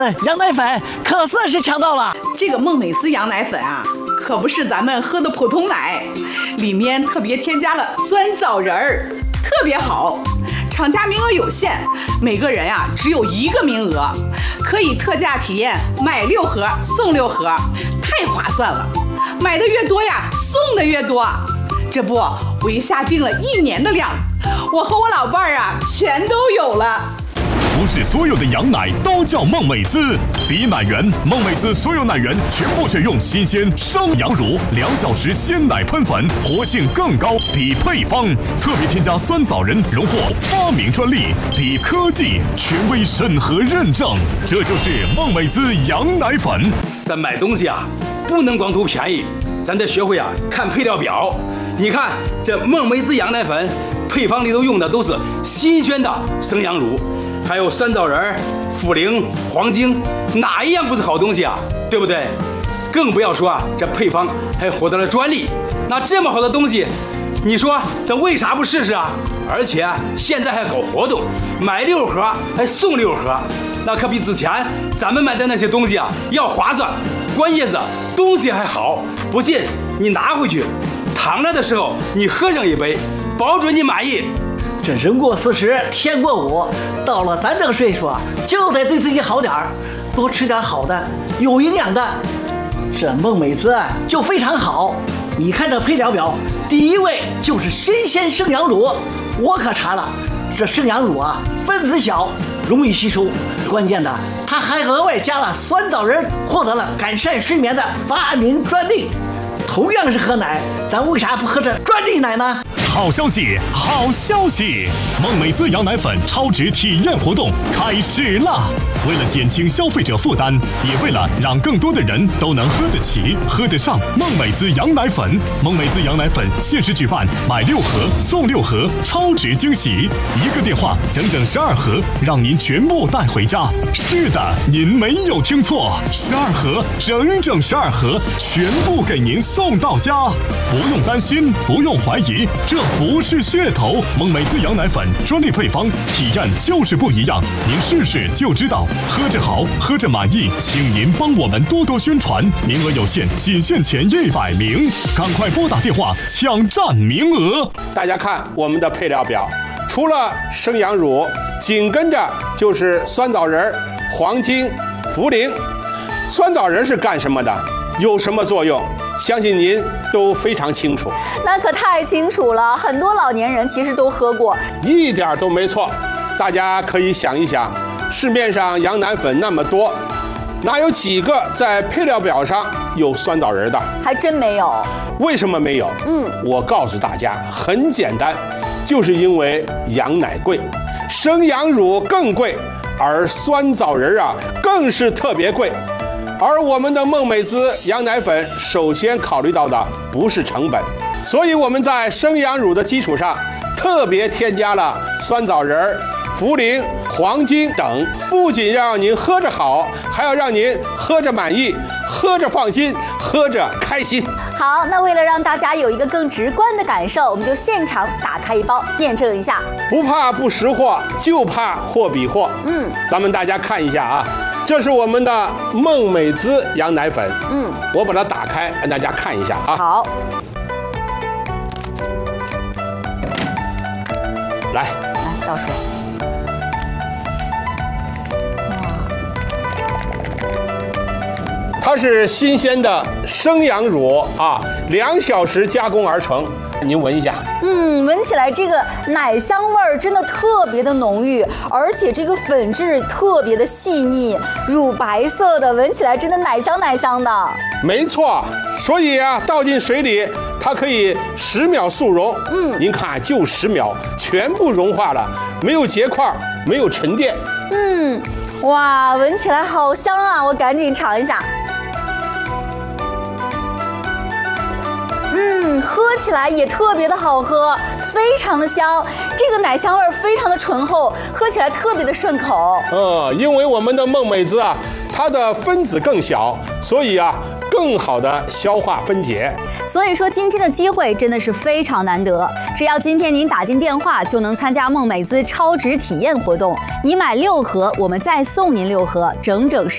羊奶粉可算是抢到了。 这个梦美滋羊奶粉啊，可不是咱们喝的普通奶，里面特别添加了酸枣仁儿，特别好。厂家名额有限，每个人呀只有1个名额，可以特价体验买6盒送6盒，太划算了。买的越多呀，送的越多。这不，我也下定了1年的量，我和我老伴儿啊全都有了。 不是所有的羊奶都叫梦美滋，比奶源，梦美滋所有奶源全部选用新鲜生羊乳，2小时鲜奶喷粉，活性更高，比配方特别添加酸枣仁，荣获发明专利，比科技权威审核认证，这就是梦美滋羊奶粉。 咱买东西啊，不能光图便宜，咱得学会啊看配料表。你看这梦美滋羊奶粉，配方里头用的都是新鲜的生羊乳。还有酸枣仁、茯苓、黄精，哪一样不是好东西啊？对不对？更不要说啊，这配方还获得了专利。那这么好的东西，你说他为啥不试试啊？而且现在还搞活动，买6盒还送6盒，那可比之前咱们买的那些东西啊要划算。关键是东西还好，不信你拿回去，躺着的时候你喝上一杯，保准你满意。 这人过40，天过5，到了咱这个岁数啊，就得对自己好点儿，多吃点好的、有营养的。这梦美滋就非常好，你看这配料表，第1位就是新鲜生羊乳，我可查了，这生羊乳啊分子小，容易吸收，关键的它还额外加了酸枣仁，获得了改善睡眠的发明专利。同样是喝奶，咱为啥不喝这专利奶呢？ 好消息，好消息！梦美滋羊奶粉超值体验活动开始了。为了减轻消费者负担，也为了让更多的人都能喝得起、喝得上梦美滋羊奶粉，梦美滋羊奶粉限时举办买6盒送6盒超值惊喜，1个电话整整12盒，让您全部带回家。是的，您没有听错，12盒，整整12盒，全部给您送到家。不用担心，不用怀疑，这不是噱头。梦美滋羊奶粉专利配方，体验就是不一样，您试试就知道。喝着好，喝着满意，请您帮我们多多宣传，名额有限，仅限前100名，赶快拨打电话抢占名额。 大家看我们的配料表，除了生羊乳，紧跟着就是酸枣仁、黄精、茯苓。酸枣仁是干什么的？有什么作用？相信您都非常清楚。 那可太清楚了，很多老年人其实都喝过， 一点都没错。大家可以想一想，市面上羊奶粉那么多，哪有几个在配料表上有酸枣仁的？ 还真没有。 为什么没有？我告诉大家，很简单，就是因为羊奶贵，生羊乳更贵，而酸枣仁啊更是特别贵。而我们的梦美滋羊奶粉首先考虑到的不是成本，所以我们在生羊乳的基础上特别添加了酸枣仁、茯苓、黄精等，不仅让您喝着好，还要让您喝着满意，喝着放心，喝着开心。 好，那为了让大家有一个更直观的感受，我们就现场打开一包验证一下。不怕不识货，就怕货比货。咱们大家看一下啊，这是我们的梦美滋羊奶粉。我把它打开，让大家看一下啊。 好， 来倒水。 它是新鲜的生羊乳啊，2小时加工而成。您闻一下， 闻起来这个奶香味儿真的特别的浓郁，而且这个粉质特别的细腻，乳白色的，闻起来真的奶香奶香的。 没错，所以啊，倒进水里，它可以10秒速溶。您看，就10秒，全部融化了，没有结块，没有沉淀。 哇，闻起来好香啊！我赶紧尝一下。喝起来也特别的好喝，非常的香，这个奶香味非常的醇厚，喝起来特别的顺口。 因为我们的梦美滋啊，它的分子更小，所以啊，更好的消化分解。 所以说今天的机会真的是非常难得，只要今天您打进电话，就能参加梦美滋超值体验活动。你买6盒，我们再送您6盒，整整